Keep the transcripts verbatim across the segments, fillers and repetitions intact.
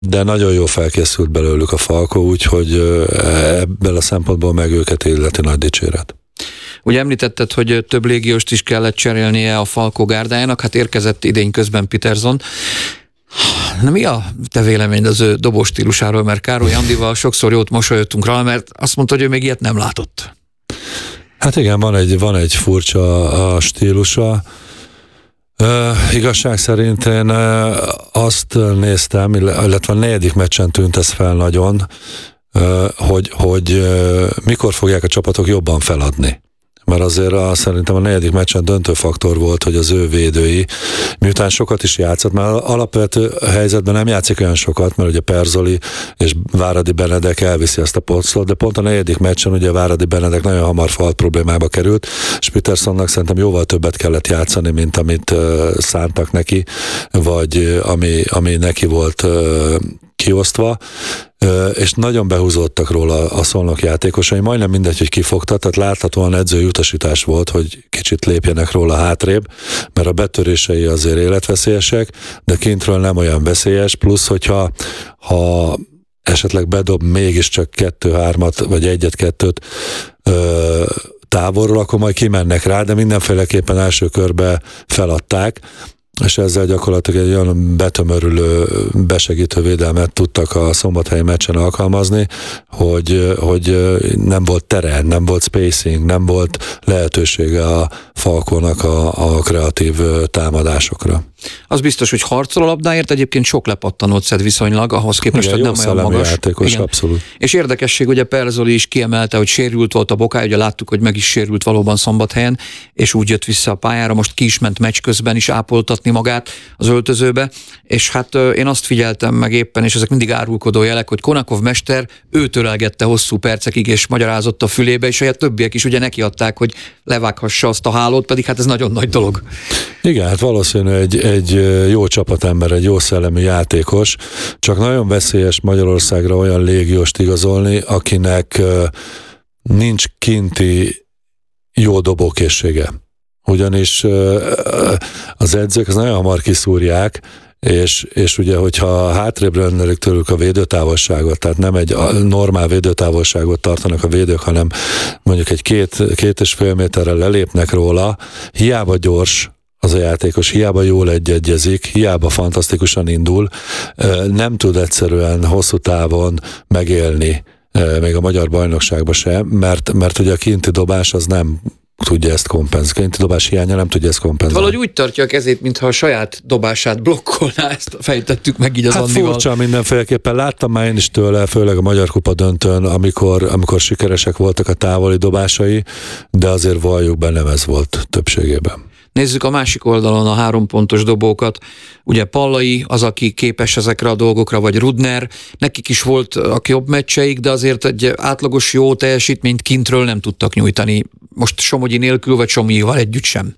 de nagyon jól felkészült belőlük a Falko, úgyhogy ebből a szempontból meg őket illeti nagy dicséret. Ugye említetted, hogy több légióst is kellett cserélnie a Falko gárdájának, hát érkezett idény közben Peterson. Na, mi a te véleményed az ő dobó stílusáról, mert Károly Andival sokszor jót mosolyogtunk rá, mert azt mondta, hogy ő még ilyet nem látott. Hát igen, van egy, van egy furcsa a stílusa. Uh, igazság szerint én uh, azt néztem, illetve a negyedik meccsen tűnt ez fel nagyon, uh, hogy, hogy uh, mikor fogják a csapatok jobban feladni. Mert azért a, szerintem a negyedik meccsen döntő faktor volt, hogy az ő védői, miután sokat is játszott, mert alapvető helyzetben nem játszik olyan sokat, mert ugye Perzoli és Váradi Benedek elviszi ezt a posztot, de pont a negyedik meccsen ugye Váradi Benedek nagyon hamar falt problémába került, és Petersonnak szerintem jóval többet kellett játszani, mint amit uh, szántak neki, vagy uh, ami, ami neki volt uh, kiosztva, és nagyon behúzódtak róla a Szolnok játékosai, majdnem mindegy, hogy kifogta, tehát láthatóan edzői utasítás volt, hogy kicsit lépjenek róla hátrébb, mert a betörései azért életveszélyesek, de kintről nem olyan veszélyes, plusz, hogyha ha esetleg bedob mégiscsak kettő-hármat, vagy egyet-kettőt távolról, akkor majd kimennek rá, de mindenféleképpen első körbe feladták, és ezzel gyakorlatilag egy olyan betömörülő, besegítő védelmet tudtak a szombathelyi meccsen alkalmazni, hogy, hogy nem volt tere, nem volt spacing, nem volt lehetősége a Falkónak a, a kreatív támadásokra. Az biztos, hogy harcol a labdáért, egyébként sok lepattanót szed viszonylag, ahhoz képest, igen, hogy nem olyan magas. Játékos, abszolút. És érdekesség, ugye Perzoli is kiemelte, hogy sérült volt a bokája, ugye láttuk, hogy meg is sérült valóban Szombathelyen, és úgy jött vissza a pályára, most ki is ment meccs közben is ápoltatni magát az öltözőbe, és hát én azt figyeltem meg éppen, és ezek mindig árulkodó jelek, hogy Konakov mester őt ölelgette hosszú percekig, és magyarázott a fülébe, és a többiek is ugye nekiadták, hogy levághassa azt a hálót, pedig hát ez nagyon nagy dolog. Igen, hát valószínű egy, egy jó csapatember, egy jó szellemű játékos, csak nagyon veszélyes Magyarországra olyan légióst igazolni, akinek nincs kinti jó dobókészsége. Ugyanis az edzők az nagyon hamar kiszúrják, és, és ugye, hogyha hátrébb rendelik tőlük a védőtávolságot, tehát nem egy normál védőtávolságot tartanak a védők, hanem mondjuk egy két, két és fél méterrel lelépnek róla, hiába gyors az a játékos, hiába jól egyegyezik, hiába fantasztikusan indul, nem tud egyszerűen hosszú távon megélni, még a magyar bajnokságban sem, mert, mert ugye a kinti dobás az nem tudja ezt kompenzálni. Kinti dobás hiánya nem tudja ezt kompenzálni. Valahogy úgy tartja a kezét, mintha a saját dobását blokkolná, ezt fejtettük meg így az hát Andival. Furcsa mindenféleképpen. Láttam már én is tőle, főleg a Magyar Kupa döntőn, amikor, amikor sikeresek voltak a távoli dobásai, de azért valljuk be, nem ez volt többségében. Nézzük a másik oldalon a három pontos dobókat. Ugye Pallai az, aki képes ezekre a dolgokra, vagy Rudner, nekik is volt a jobb meccseik, de azért egy átlagos jó teljesítményt kintről nem tudtak nyújtani. Most Somogyi nélkül, vagy Somogyival együtt sem.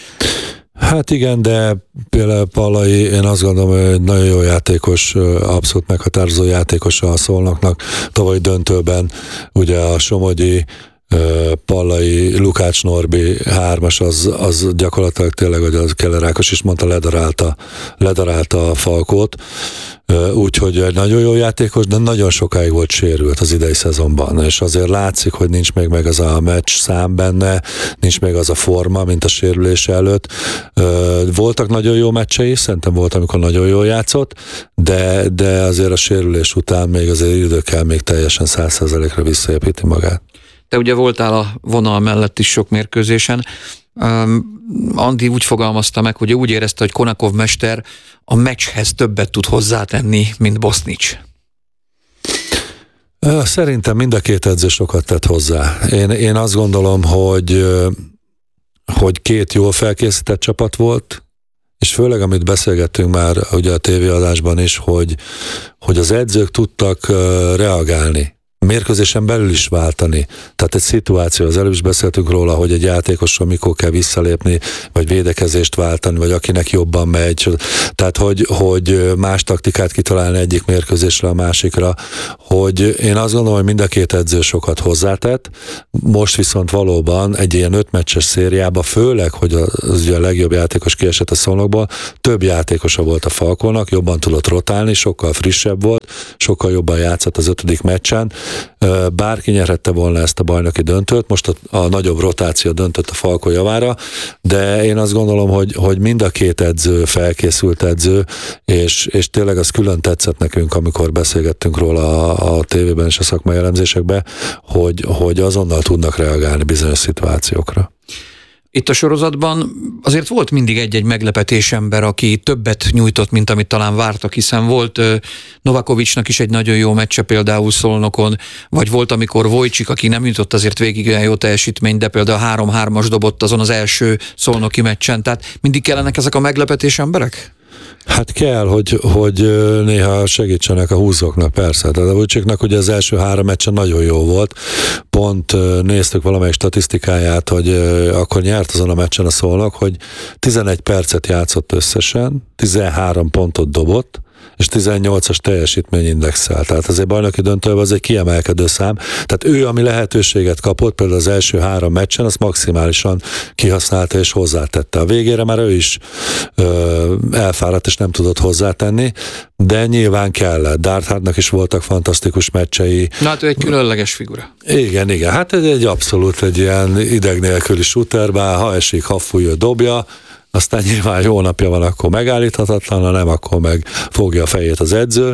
Hát igen, de például Pallai, én azt gondolom, hogy egy nagyon jó játékos, abszolút meghatározó játékos a Szolnoknak. Tavaly döntőben ugye a Somogyi, Pallai, Lukács Norbi hármas, az, az gyakorlatilag tényleg, hogy az Keller Ákos is mondta, ledarálta, ledarálta a Falkót, úgyhogy egy nagyon jó játékos, de nagyon sokáig volt sérült az idei szezonban, és azért látszik, hogy nincs még meg az a meccs szám benne, nincs még az a forma, mint a sérülése előtt. Voltak nagyon jó meccsei, szerintem volt, amikor nagyon jól játszott, de, de azért a sérülés után még azért idő kell még teljesen száz százalékra visszaépíti magát. Te ugye voltál a vonal mellett is sok mérkőzésen. Um, Andi úgy fogalmazta meg, hogy úgy érezte, hogy Konakov mester a meccshez többet tud hozzátenni, mint Bosznics. Szerintem mind a két edző sokat tett hozzá. Én, én azt gondolom, hogy, hogy két jól felkészített csapat volt, és főleg, amit beszélgettünk már ugye a tévéadásban is, hogy, hogy az edzők tudtak reagálni mérkőzésen belül is váltani. Tehát egy szituáció, az előbb is beszéltünk róla, hogy egy játékosról mikor kell visszalépni, vagy védekezést váltani, vagy akinek jobban megy. Tehát, hogy, hogy más taktikát kitalálni egyik mérkőzésre a másikra, hogy én azt gondolom, hogy mind a két edző sokat hozzátett, most viszont valóban egy ilyen öt meccses szériába, főleg, hogy az ugye a legjobb játékos kiesett a Szolnokból, több játékosa volt a Falkonnak, jobban tudott rotálni, sokkal frissebb volt, sokkal jobban játszott az ötödik meccsen. Bárki nyerhette volna ezt a bajnoki döntőt, most a, a nagyobb rotáció döntött a Falko javára, de én azt gondolom, hogy, hogy mind a két edző felkészült edző, és, és tényleg az külön tetszett nekünk, amikor beszélgettünk róla a, a tévében és a szakmai elemzésekben, hogy, hogy azonnal tudnak reagálni bizonyos szituációkra. Itt a sorozatban azért volt mindig egy-egy meglepetés ember, aki többet nyújtott, mint amit talán vártak, hiszen volt uh, Novakovicsnak is egy nagyon jó meccse például Szolnokon, vagy volt, amikor Vojcsik, aki nem jutott azért végig olyan jó teljesítmény, de például három-hármas dobott azon az első szolnoki meccsen, tehát mindig kellenek ezek a meglepetés emberek? Hát kell, hogy, hogy néha segítsenek a húzóknak, persze. De a Vujcsiknak ugye az első három meccsen nagyon jó volt. Pont néztük valamelyik statisztikáját, hogy akkor nyert azon a meccsen a Szolnok, hogy tizenegy percet játszott összesen, tizenhárom pontot dobott, és tizennyolcas teljesítményindexel. Tehát azért bajnoki döntőben az egy kiemelkedő szám. Tehát ő, ami lehetőséget kapott, például az első három meccsen, azt maximálisan kihasználta és hozzátette. A végére már ő is ö, elfáradt és nem tudott hozzátenni, de nyilván kellett. Darthardnak is voltak fantasztikus meccsei. Na hát ő egy különleges figura. Igen, igen. Hát ez egy abszolút egy ilyen ideg nélküli shooter, bár ha esik, ha fúj, dobja. Aztán nyilván jó napja van, akkor megállíthatatlan, ha nem, akkor meg fogja a fejét az edző,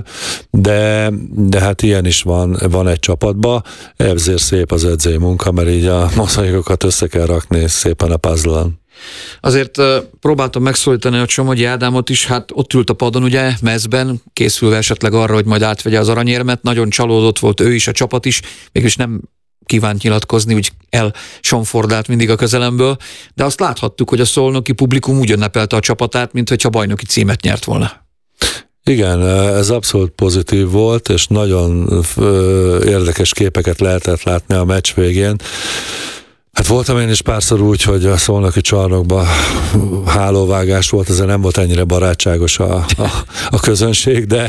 de, de hát ilyen is van, van egy csapatban, ezért szép az edzői munka, mert így a mozaikokat össze kell rakni szépen a puzzle-on. Azért uh, próbáltam megszólítani a Somogyi Ádámot is, hát ott ült a padon ugye, mezben, készülve esetleg arra, hogy majd átvegye az aranyérmet, nagyon csalódott volt ő is, a csapat is, mégis nem kívánt nyilatkozni, úgy elsonfordált mindig a közelemből, de azt láthattuk, hogy a szolnoki publikum úgy ünnepelte a csapatát, mint hogyha bajnoki címet nyert volna. Igen, ez abszolút pozitív volt, és nagyon érdekes képeket lehetett látni a meccs végén. Hát voltam én is párszor úgy, hogy a szolnoki csarnokban hálóvágás volt, ezzel nem volt ennyire barátságos a, a, a közönség, de,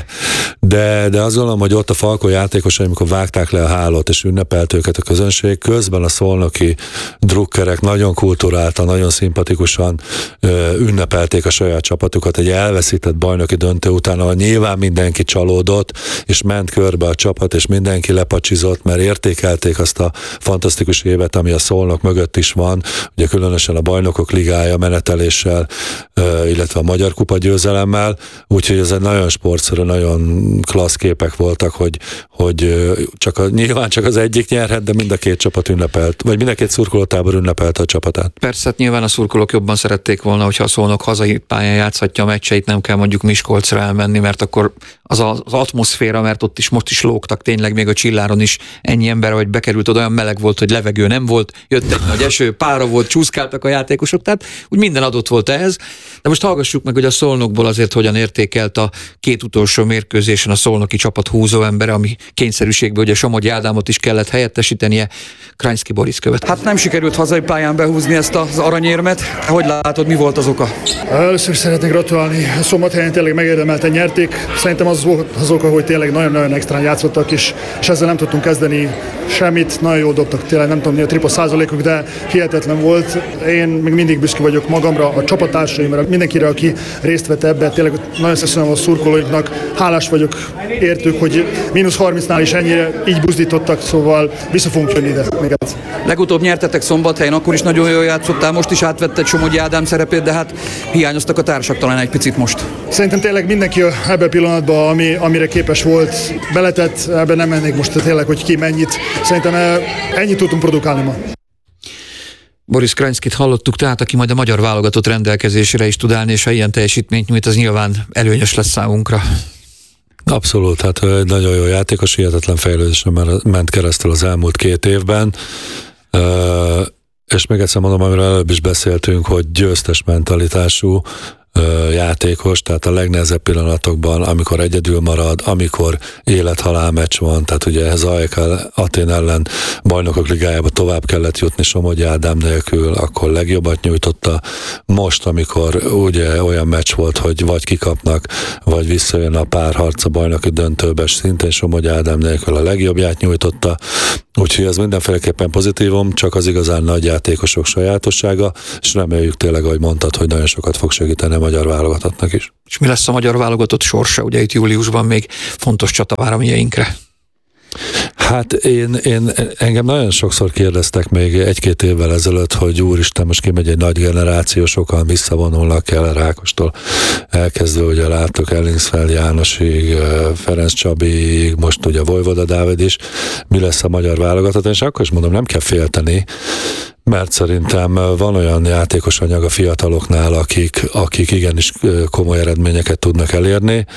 de, de azt gondolom, hogy ott a Falko játékosai, amikor vágták le a hálót és ünnepelt őket a közönség, közben a szolnoki drukkerek nagyon kulturáltan, nagyon szimpatikusan ö, ünnepelték a saját csapatukat egy elveszített bajnoki döntő után, ahol nyilván mindenki csalódott, és ment körbe a csapat, és mindenki lepacsizott, mert értékelték azt a fantasztikus évet, ami a Szolnok mögött is van, ugye különösen a Bajnokok Ligája meneteléssel, illetve a Magyar Kupa győzelemmel, úgyhogy ez egy nagyon sportszerű, nagyon klassz képek voltak, hogy, hogy csak a, nyilván csak az egyik nyerhet, de mind a két csapat ünnepelt, vagy mind a két szurkolótábor ünnepelte a csapatát. Persze, hát nyilván a szurkolók jobban szerették volna, hogyha a Szolnok hazai pályán játszhatja a meccseit, nem kell mondjuk Miskolcra elmenni, mert akkor az a, az atmoszféra, mert ott is most is lógtak, tényleg még a Csilláron is ennyi ember, hogy bekerült oda, olyan meleg volt, hogy levegő nem volt, jött egy nagy eső, pára volt, csúszkáltak a játékosok, tehát úgy minden adott volt ehhez. De most hallgassuk meg, hogy a Szolnokból azért hogyan értékelt a két utolsó mérkőzésen a szolnoki csapat húzó embere, ami kényszerűségből ugye Somogyi Ádámot is kellett helyettesítenie. Krajnszky Boris követ. Hát nem sikerült hazai pályán behúzni ezt az aranyérmet. Hogy látod, mi volt az oka? Először is szeretnék gratulálni. Szombathelyen tényleg megérdemelten nyerték. Szerintem az volt az oka, hogy tényleg nagyon-nagyon extrán játszottak, és, és ezzel nem tudtunk kezdeni semmit. Nagyon jól dobtak, tényleg nem tudom mi a tripla százalékuk, de hihetetlen volt. Én még mindig büszke vagyok magamra, a csapattársaimra, mindenkire, aki részt vett ebben. Tényleg nagyon köszönöm a szurkolóinknak. Hálás vagyok értük, hogy mínusz harmincnál is ennyire így buzdítottak, szóval vissza fogunk jönni ide. Legutóbb nyertetek Szombathelyen, akkor is nagyon jól játszottál, most is átvetted Somogyi Ádám szerepét, de hát hiányoztak a társak talán egy picit most. Szerintem tényleg mindenki ebben a pillanatban, ami, amire képes volt, beletett, ebben nem mennék most tényleg, hogy ki mennyit. Szerintem ennyit tudtunk produkálni ma. Boris Krajnszkyt hallottuk, tehát aki majd a magyar válogatott rendelkezésére is tud állni, és ha ilyen teljesítményt nyújt, az nyilván előnyös lesz számunkra. Abszolút, hát egy nagyon jó játékos, hihetetlen fejlődésen ment keresztül az elmúlt két évben, és még egyszer mondom, amiről előbb is beszéltünk, hogy győztes mentalitású, játékos, tehát a legnehezebb pillanatokban, amikor egyedül marad, amikor élet-halál meccs van, tehát ugye ez á é ká Atén ellen Bajnokok Ligájába tovább kellett jutni Somogyi Ádám nélkül, akkor legjobbat nyújtotta. Most, amikor ugye olyan meccs volt, hogy vagy kikapnak, vagy visszajön a párharc a bajnoki döntőbe, és szintén Somogyi Ádám nélkül a legjobbját nyújtotta. Úgyhogy ez mindenféleképpen pozitívum, csak az igazán nagy játékosok sajátossága, és reméljük tényleg, ahogy mondtad, hogy nagyon sokat fog segíteni a magyar válogatottnak is. És mi lesz a magyar válogatott sorsa? Ugye itt júliusban még fontos csata vár a mieinkre. Hát én, én, engem nagyon sokszor kérdeztek még egy-két évvel ezelőtt, hogy úristen, most kimegy egy nagy generáció, sokan visszavonulnak Keller Ákostól. Elkezdve ugye láttuk Ellingsfeld Jánosig, Ferenc Csabiig, most ugye Vojvoda Dávid is. Mi lesz a magyar válogatott? És akkor is mondom, nem kell félteni, mert szerintem van olyan játékos anyag a fiataloknál, akik, akik igenis komoly eredményeket tudnak elérni.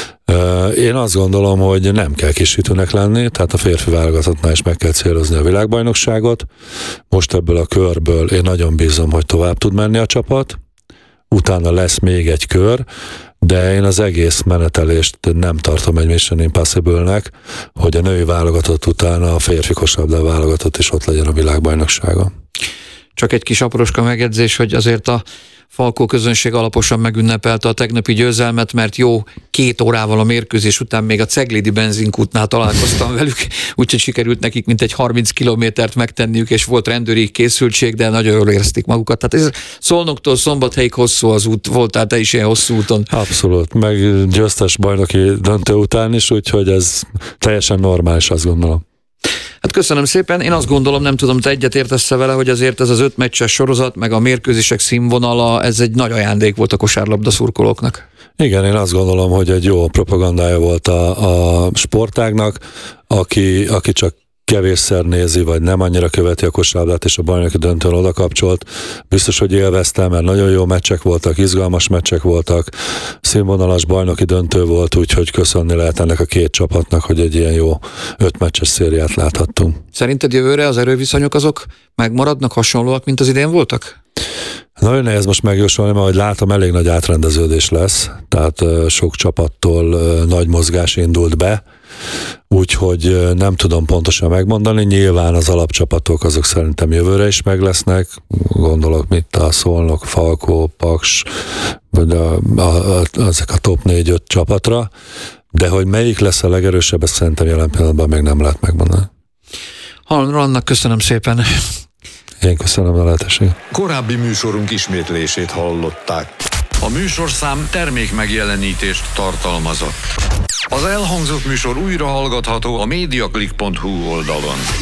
Én azt gondolom, hogy nem kell kisütőnek lenni, tehát a férfi válogatottnál is meg kell célozni a világbajnokságot. Most ebből a körből én nagyon bízom, hogy tovább tud menni a csapat. Utána lesz még egy kör, de én az egész menetelést nem tartom egy Mission Impossible-nek, hogy a női válogatott utána a férfi kosárlabda válogatott is ott legyen a világbajnokságon. Csak egy kis apróska megjegyzés, hogy azért a Falkó közönség alaposan megünnepelte a tegnapi győzelmet, mert jó két órával a mérkőzés után még a Ceglédi benzinkútnál találkoztam velük, úgyhogy sikerült nekik mintegy harminc kilométert megtenniük, és volt rendőri készültség, de nagyon jól érezték magukat. Tehát ez Szolnoktól Szombathelyig hosszú az út, voltál te is ilyen hosszú úton. Abszolút, meg győztes bajnoki döntő után is, úgyhogy ez teljesen normális, azt gondolom. Hát köszönöm szépen. Én azt gondolom, nem tudom, te egyet értesz-e vele, hogy azért ez az öt meccses sorozat, meg a mérkőzések színvonala, ez egy nagy ajándék volt a kosárlabda szurkolóknak. Igen, én azt gondolom, hogy egy jó propagandája volt a, a sportágnak, aki, aki csak kevésszer nézi, vagy nem annyira követi a kosárlabdát, és a bajnoki döntőn oda kapcsolt. Biztos, hogy élveztem, mert nagyon jó meccsek voltak, izgalmas meccsek voltak, színvonalas bajnoki döntő volt, úgyhogy köszönni lehet ennek a két csapatnak, hogy egy ilyen jó öt meccses szériát láthattunk. Szerinted jövőre az erőviszonyok azok megmaradnak, hasonlóak, mint az idén voltak? Nagyon nehéz most megjósolni, mert ahogy látom, elég nagy átrendeződés lesz, tehát sok csapattól nagy mozgás indult be, úgyhogy nem tudom pontosan megmondani. Nyilván az alapcsapatok azok szerintem jövőre is meg lesznek, gondolok mit a Szolnok, Falkó, Paks, vagy a, a, a, ezek a top négy-öt csapatra, de hogy melyik lesz a legerősebb, ezt szerintem jelen pillanatban még nem lehet megmondani. Halmon Rolandnak köszönöm szépen. Én köszönöm a lehetőséget. Korábbi műsorunk ismétlését hallották. A műsorszám termék megjelenítést tartalmazott. Az elhangzott műsor újra hallgatható a mediaclick pont hu oldalon.